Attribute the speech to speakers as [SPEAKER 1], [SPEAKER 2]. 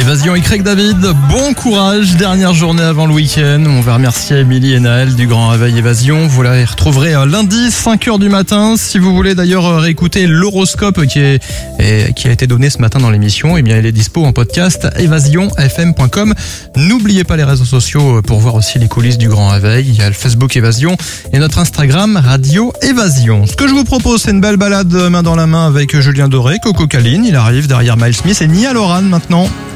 [SPEAKER 1] Évasion et Craig David, bon courage, dernière journée avant le week-end. On va remercier Émilie et Naël du Grand Réveil Évasion. Vous la retrouverez lundi 5h du matin. Si vous voulez d'ailleurs réécouter l'horoscope qui a été donné ce matin dans l'émission, eh bien il est dispo en podcast évasionfm.com. N'oubliez pas les réseaux sociaux pour voir aussi les coulisses du Grand Réveil. Il y a le Facebook Évasion et notre Instagram Radio Évasion. Ce que je vous propose, c'est une belle balade main dans la main avec Julien Doré, Coco Caline. Il arrive derrière Miles Smith et Nia Loran maintenant.